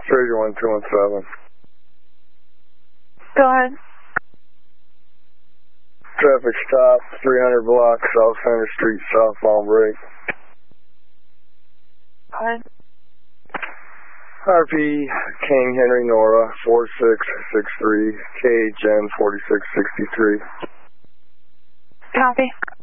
Fraser 1217. Go ahead. Traffic stop, 300 block, South Center Street, southbound break. Go ahead. RP King Henry Nora 4663, KHN 4663. Copy.